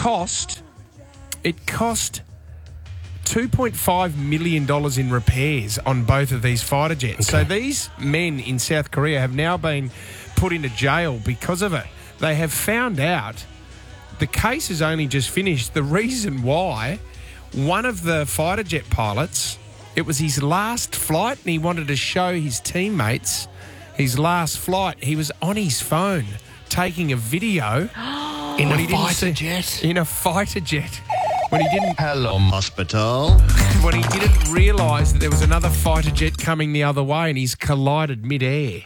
cost $2.5 million in repairs on both of these fighter jets. Okay. So these men in South Korea have now been put into jail because of it. They have found out the case has only just finished. The reason why, one of the fighter jet pilots, it was his last flight and he wanted to show his teammates his last flight. He was on his phone taking a video In a fighter jet? In a fighter jet. When he didn't Hello, hospital. when he didn't realise that there was another fighter jet coming the other way and he's collided mid-air.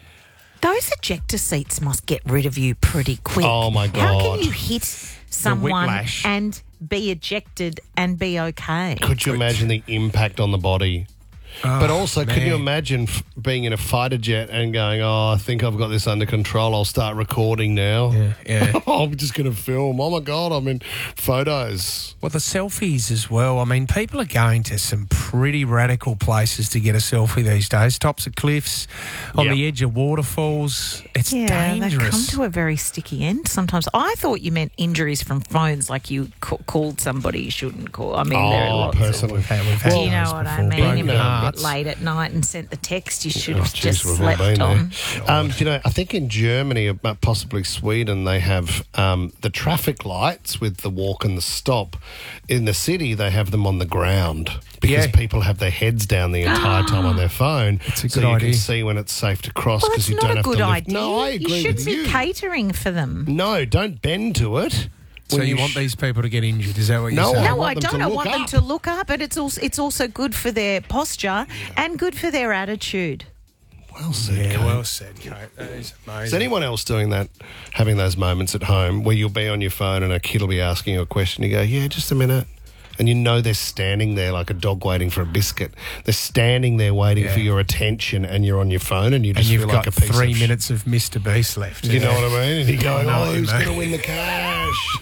Those ejector seats must get rid of you pretty quick. Oh, my How God. can you hit someone whiplash. and be ejected and be okay? Could you imagine the impact on the body? But also, could you man. imagine being in a fighter jet and going, I think I've got this under control. I'll start recording now. Yeah. I'm just going to film. Oh, my God, I'm in photos. Well, the selfies as well. I mean, people are going to some pretty radical places to get a selfie these days. Tops of cliffs, on Yep. the edge of waterfalls. It's Yeah, they come dangerous. to a very sticky end sometimes. I thought you meant injuries from phones, like you called somebody you shouldn't call. I mean, there are Oh, lots of... personally. We've had Do you know those what I before. mean? If Broken you're a hearts. bit late at night and sent the text, you should Oh, have geez, just we've all slept been on. there. You know, I think in Germany, possibly Sweden, they have the traffic lights with the walk and the stop. In the city, they have them on the ground because Yeah. people have their heads down the entire time on their phone. It's a so good you idea. can see when it's safe to cross Well, because it's you not don't a have good to lift. idea. No, I agree You should with be you. catering for them. No, don't bend to it. So When you want sh- these people to get injured? Is that what you're No, saying? I No, want I them to don't. I look want them up. to look up, but it's also good for their posture and good for their attitude. Well said, Yeah, Kate. well said, Kate. That is amazing. Is anyone else doing that, having those moments at home where you'll be on your phone and a kid will be asking you a question, you go, yeah, just a minute. And you know they're standing there like a dog waiting for a biscuit. They're standing there waiting for your attention and you're on your phone and you And just you've feel got like a piece 3 of minutes of Mr. Beast left. You know what I mean? And you're going, I know oh, what you who's mean. going to win the cash?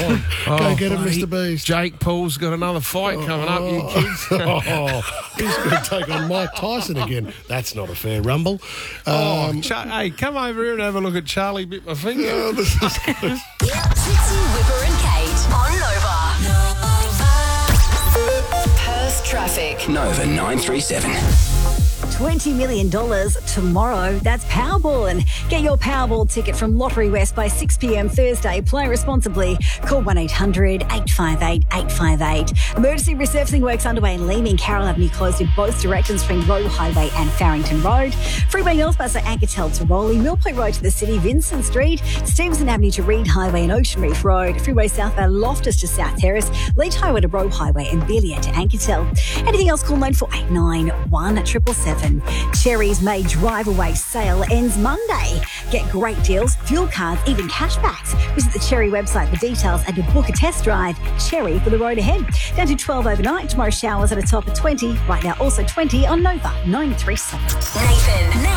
Go get him, bloody Mr. Beast. Jake Paul's got another fight coming up, you kids. He's going to take on Mike Tyson again. That's not a fair rumble. Hey, come over here and have a look at Charlie bit my finger. This is good. Trixie, Whipper and Kate on Nova. Perth traffic. Nova 937. $20 million tomorrow. That's Powerball. And get your Powerball ticket from Lottery West by 6 p.m. Thursday. Play responsibly. Call 1-800-858-858. Emergency resurfacing works underway in Leeming. Carroll Avenue closed in both directions between Road Highway and Farrington Road. Freeway northbound at Ankertel to Rowley. Millpoint Road to the city. Vincent Street. Stevenson Avenue to Reed Highway and Ocean Reef Road. Freeway southbound Loftus to South Terrace. Leach Highway to Road Highway and Beelier to Ankertel. Anything else, call 9489 1777. Cherry's May Drive Away sale ends Monday. Get great deals, fuel cards, even cashbacks. Visit the Cherry website for details and to book a test drive. Cherry for the road ahead. Down to 12 overnight. Tomorrow showers at a top of 20. Right now also 20 on Nova 937. Nathan.